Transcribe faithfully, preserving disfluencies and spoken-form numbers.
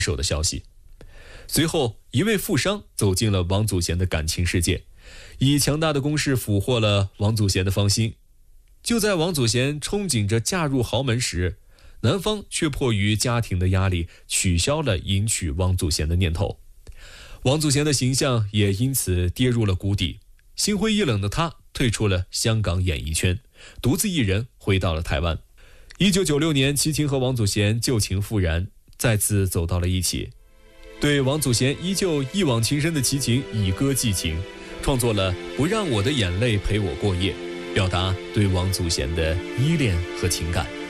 手的消息。随后，一位富商走进了王祖贤的感情世界，以强大的攻势俘获了王祖贤的芳心。就在王祖贤憧憬着嫁入豪门时，男方却迫于家庭的压力，取消了迎娶王祖贤的念头。王祖贤的形象也因此跌入了谷底，心灰意冷的他退出了香港演艺圈，独自一人回到了台湾。一九九六年，齐秦和王祖贤旧情复燃，再次走到了一起。对王祖贤依旧一往情深的齐秦以歌寄情，创作了《不让我的眼泪陪我过夜》，表达对王祖贤的依恋和情感。